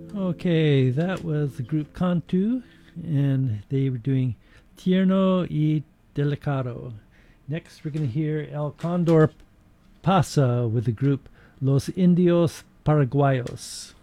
Okay, that was the group Cantu, and they were doing Tierno y Delicado. Next, we're going to hear El Condor Pasa with the group Los Indios Paraguayos.